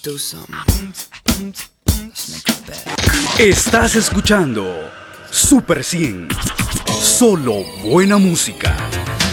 do something. Let's make it better. Estás escuchando Super 100. Solo buena música.